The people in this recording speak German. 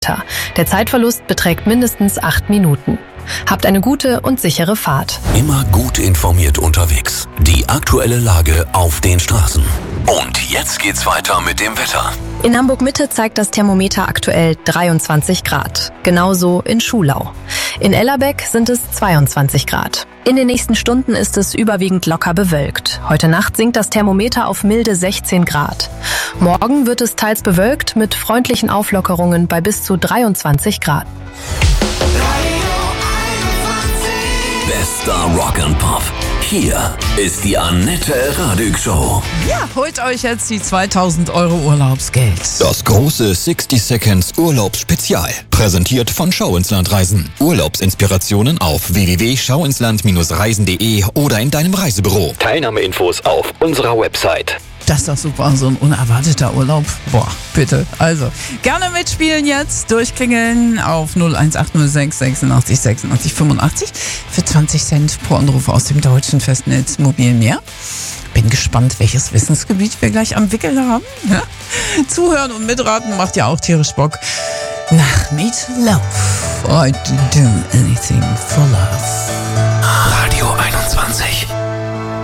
Der Zeitverlust beträgt mindestens 8 Minuten. Habt eine gute und sichere Fahrt. Immer gut informiert unterwegs. Die aktuelle Lage auf den Straßen. Und jetzt geht's weiter mit dem Wetter. In Hamburg-Mitte zeigt das Thermometer aktuell 23 Grad. Genauso in Schulau. In Ellerbeck sind es 22 Grad. In den nächsten Stunden ist es überwiegend locker bewölkt. Heute Nacht sinkt das Thermometer auf milde 16 Grad. Morgen wird es teils bewölkt mit freundlichen Auflockerungen bei bis zu 23 Grad. Bester Rock and Pop. Hier ist die Annette Radig Show. Ja, holt euch jetzt die 2000 Euro Urlaubsgeld. Das große 60 Seconds Urlaubsspezial. Präsentiert von Schau ins Land Reisen. Urlaubsinspirationen auf www.schauinsland-reisen.de oder in deinem Reisebüro. Teilnahmeinfos auf unserer Website. Das ist doch super, so ein unerwarteter Urlaub. Boah, bitte. Also, gerne mitspielen jetzt. Durchklingeln auf 01806 86 86 85 für 20 Cent pro Anruf aus dem deutschen Festnetz Mobilmeer. Bin gespannt, welches Wissensgebiet wir gleich am Wickel haben. Ja? Zuhören und mitraten macht ja auch tierisch Bock. Nach Meat Love. I'd do anything for love. Radio 21.